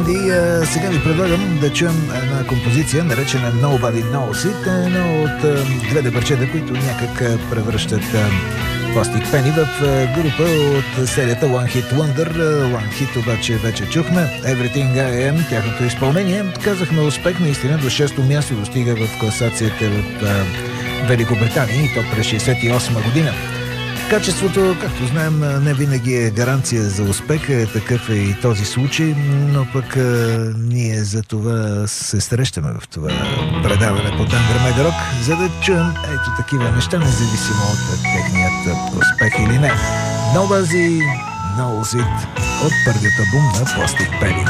И сега ви предлагам да чуем една композиция, наречена Nobody Knows It, едно от две парчета, които някак превръщат Plastic Penny в група от серията One Hit Wonder. One Hit обаче вече чухме. Everything I Am, тяхното изпълнение. Казахме успех, наистина до 6-то място достига в класацията в Великобритания, и то през 68 година. Качеството, както знаем, не винаги е гаранция за успеха, такъв е и този случай, но пък ние за това се срещаме в това предаване по Тангър Мега Рок, за да чуем ето такива неща, независимо от техният успех или не. Nobody Knows It от първият албум на Plastic Penny.